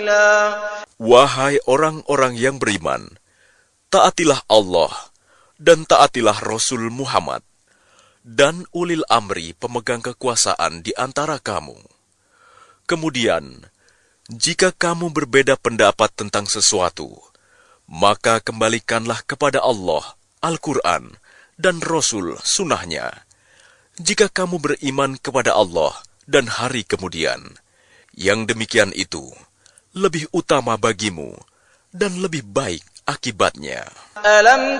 سبيلا. Wahai orang-orang yang beriman, taatilah Allah dan taatilah Rasul Muhammad dan ulil amri pemegang kekuasaan di antara kamu. Kemudian, jika kamu berbeda pendapat tentang sesuatu, maka kembalikanlah kepada Allah, Al-Quran, dan Rasul Sunnahnya. Jika kamu beriman kepada Allah dan hari kemudian, yang demikian itu lebih utama bagimu dan lebih baik akibatnya. ألم